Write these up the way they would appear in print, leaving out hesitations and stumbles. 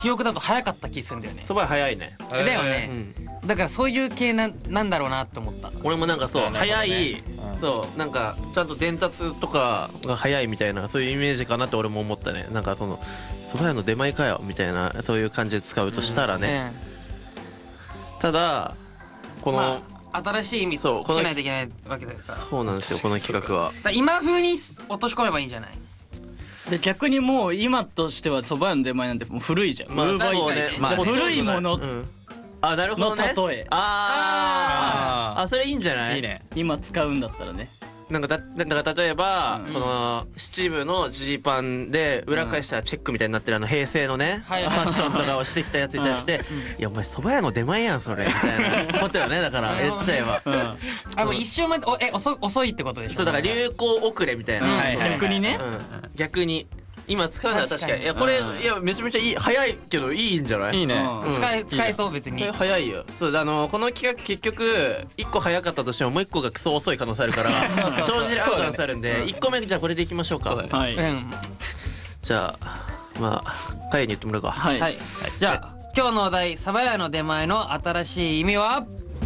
記憶だと早かった気するんだよね。 蕎麦屋早いね。 だよね、だからそういう系なんだろうなって思った。 俺もなんかそう、早い、そうなんかちゃんと伝達とかが早いみたいな、そういうイメージかなって俺も思ったね。なんかその蕎麦屋の出前かよみたいな、そういう感じで使うとしたらね、ただこの、 新しい意味つけないといけないわけですから。 そうなんですよ、この企画は。 今風に落とし込めばいいんじゃない。 で逆にもう今としては蕎麦屋の出前なんてもう古いじゃん。 まあそうね、 古いものあ、なるほどね。 の例え。 あ、それいいんじゃない？ いいね。今使うんだったらね。 なんか例えばこの七分のジーパンで裏返したらチェックみたいになってる平成のねファッションとかをしてきたやつに対して「いやお前蕎麦屋の出前やんそれ」みたいなことよね。だから言っちゃえばもう一生前遅いってことでしょ。 そうだから流行遅れみたいな。 逆にね。 逆に今使うのは確かに。いやこれいやめちゃめちゃいい、早いけどいいんじゃない？ いいね。 使えそう別に。 早いよ。そうこの企画結局1個早かったとしてももう1個がクソ遅い可能性あるから帳尻合う可能性あるんで、1個目じゃあこれでいきましょうか。 はい。 じゃあまあカイに言ってもらうか。 はい。じゃあ今日のお題、蕎麦屋の出前の新しい意味は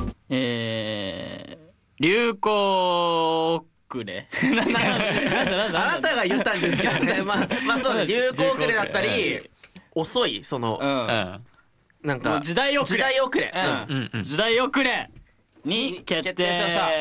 流行遅れ。 あなたが言ったんですけどね。まあそうね、流行遅れだったり遅い、そのなんか時代遅れ。時代遅れに決定しました。はい。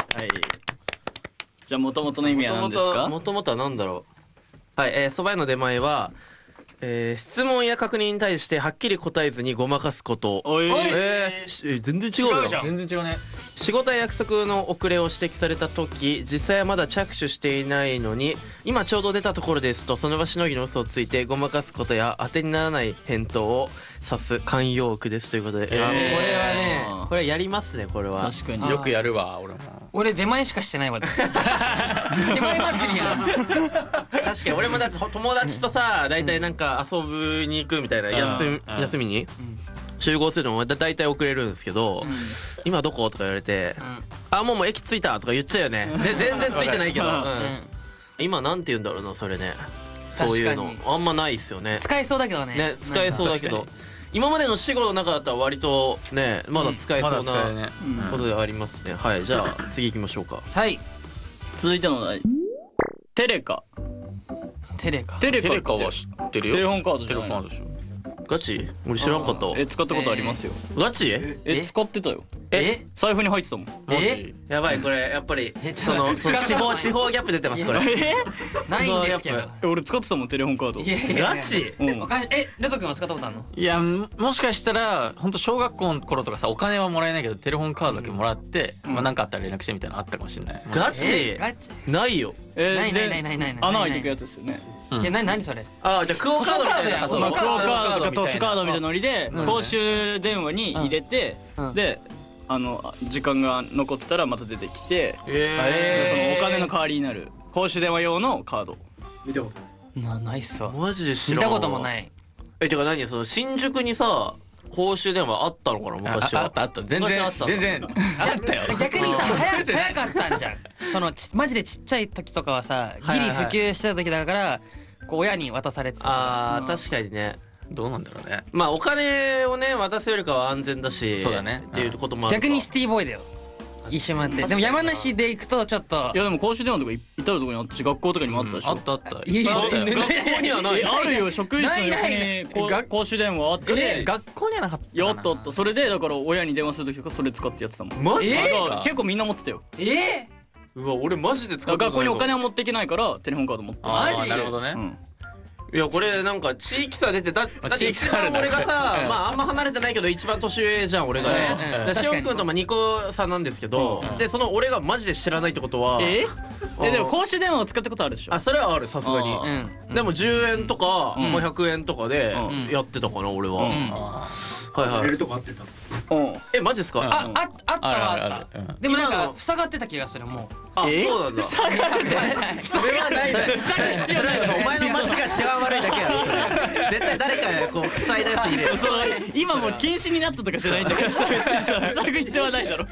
じゃあ元々の意味は何ですか？ 元々は何だろう。はい、蕎麦屋の出前は質問や確認に対してはっきり答えずにごまかすこと。全然違うよ。 全然違うね。 仕事や約束の遅れを指摘された時、実際はまだ着手していないのに今ちょうど出たところですとその場しのぎの嘘をついてごまかすことや当てにならない返答を指す慣用句ですということで、これはね、これやりますね。これは確かによくやるわ。 俺出前しかしてないわ。出前祭りやん。 確かに俺もだって友達とさ大体なんか遊びに行くみたいな、休みに集合するのも大体遅れるんですけど、今どことか言われて、あもう駅着いたとか言っちゃうよね。で全然着いてないけど、今なんて言うんだろうなそれね。そういうのあんまないっすよね。 使えそうだけどね。 使えそうだけど、今までの死後の中だったら割とねまだ使えそうなことではありますね。はい、じゃあ次行きましょうか。 はい、 続いてのお題、テレカ。 テレカは知ってるよ。 テレホンカードじゃない。 テレホンカードでしょ。 ガチ？俺知らんかったわ。 使ったことありますよ。 ガチ？ 使ってたよ。財布に入ってたもん。 やばい、これやっぱりその地方ギャップ出てますこれ。 ないんですけど。 俺使ってたもんテレホンカード。 ガチ？ レト君は使ったことあるの？ いやもしかしたら本当小学校の頃とかさ、お金はもらえないけどテレホンカードだけもらって何かあったら連絡してみたいなのあったかもしれない。 ガチ？ないよ。 ない。 穴開いてくやつですよね。 いや何それ？ あじゃあクオカードみたいな。 クオカードとかトフカードみたいなノリで公衆電話に入れて、で時間が残ってたらまた出てきて、そのお金の代わりになる公衆電話用のカード。 見たことないっすわ。 マジで知らん。 見たこともない。 てか何その新宿にさ公衆電話あったのかな昔は。 あった全然あったよ。 逆にさ早かったんじゃん。そのマジでちっちゃい時とかはさギリ普及してた時だからこう親に渡されてた。 確かにね。 どうなんだろうね。 まあお金をね渡すよりかは安全だし、 そうだねっていうこともある。 逆にシティボーイだよ一周回って。でも山梨で行くとちょっと。 いやでも公衆電話とか至るところにあったし、学校とかにもあったでしょ。 あった。 学校にはない。 あるよ、職員室の横に公衆電話あって。 学校にはなかった。 やった。それでだから親に電話する時とかそれ使ってやってたもん。 マジ？ 結構みんな持ってたよ。 うわ俺マジで使ってた。 学校にお金は持っていけないからテレホンカード持ってた。 マジ？ なるほどね。 いやこれなんか地域差出てだって一番俺がさまああんま離れてないけど一番年上じゃん俺がね。しおんくんと2個差なんですけど、でその俺がマジで知らないってことは。 でも公衆電話を使ったことあるでしょ。 それはあるさすがに。でも10円とか100円とかでやってたかな俺は。入れるとこあってた。マジっすか？ あった。でもなんか塞がってた気がするもう。 そうなんだ。 塞がってそれはない。 塞ぐ必要ないよ。 お前の街が治安悪いだけやろ。絶対誰かこう塞いだやつ入れる。 今もう禁止になったとかじゃないんだからさ、別にさ塞ぐ必要はないだろ。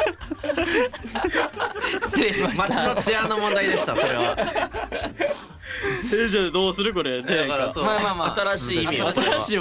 失礼しました。 街の治安の問題でしたそれは。 じゃあどうするこれ？ だからそう、 まあまあまあ新しい意味を新しい